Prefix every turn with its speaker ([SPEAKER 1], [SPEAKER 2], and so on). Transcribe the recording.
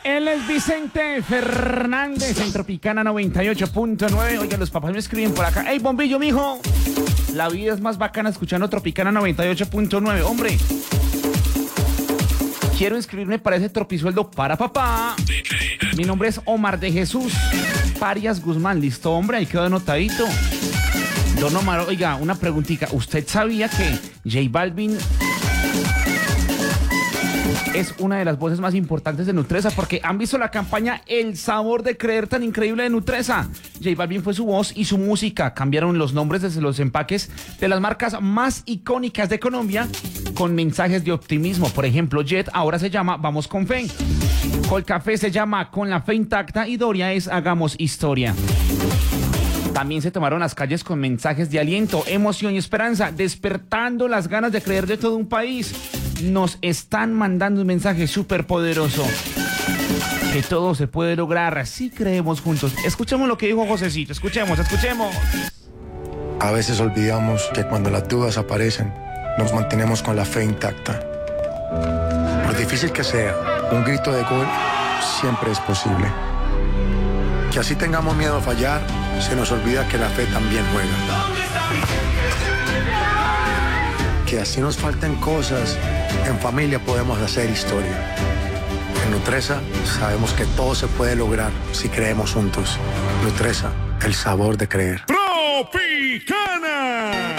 [SPEAKER 1] Él es Vicente Fernández en Tropicana 98.9. Oiga, los papás me escriben por acá. ¡Ey, bombillo, mijo! La vida es más bacana escuchando Tropicana 98.9. Hombre, quiero inscribirme para ese tropisueldo para papá. Mi nombre es Omar de Jesús Parias Guzmán. Listo, hombre, ahí quedó anotadito. Don Omar, oiga, una preguntita. ¿Usted sabía que J Balvin es una de las voces más importantes de Nutresa? Porque han visto la campaña El Sabor de Creer tan increíble de Nutresa. J Balvin fue su voz y su música. Cambiaron los nombres desde los empaques de las marcas más icónicas de Colombia con mensajes de optimismo. Por ejemplo, Jet ahora se llama Vamos con Fe. Colcafé se llama Con la Fe Intacta y Doria es Hagamos Historia. También se tomaron las calles con mensajes de aliento, emoción y esperanza, despertando las ganas de creer de todo un país. Nos están mandando un mensaje súper poderoso. Que todo se puede lograr si creemos juntos. Escuchemos lo que dijo Josecito. Escuchemos.
[SPEAKER 2] A veces olvidamos que cuando las dudas aparecen, nos mantenemos con la fe intacta. Por difícil que sea, un grito de gol siempre es posible. Que así tengamos miedo a fallar, se nos olvida que la fe también juega. Que así nos falten cosas, en familia podemos hacer historia. En Nutresa sabemos que todo se puede lograr si creemos juntos. Nutresa, el sabor de creer.
[SPEAKER 3] Tropicana.